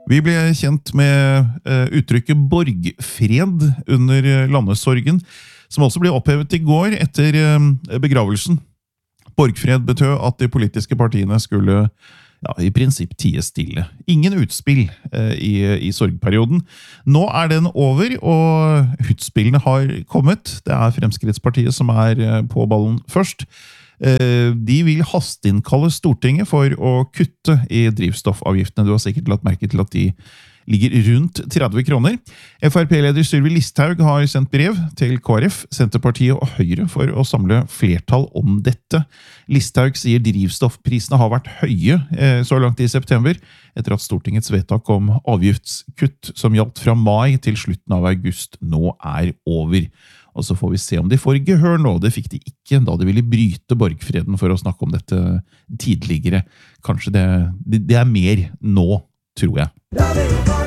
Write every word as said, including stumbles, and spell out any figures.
Vi ble kjent med uh, uttrykket borgfred under landesorgen, som også ble opphevet i går etter uh, begravelsen. Borgfred betød at de politiske partiene skulle ja, i prinsipp tie stille. Ingen utspill uh, i, i sorgperioden. Nå er den over, og utspillene har kommet. Det er Fremskrittspartiet som er uh, på ballen først. De vil hasteinnkalle Stortinget for å kutte i drivstoffavgiftene. Du har sikkert lagt merke til at de ligger rundt tretti kroner. F R P-leder Sylvi Listhaug har sendt brev til K R F, Senterpartiet og Høyre for å samle flertall om dette. Listhaug sier drivstoffprisene har vært høye så langt i september, etter at Stortingets vedtak om avgiftskutt som gjaldt fra mai til slutten av august nå er over. Og så får vi se om de får gehør nå. Det fikk de ikke da de ville bryte borgfreden for å snakke om dette tidligere. Kanskje det, det er mer nå, tror jeg.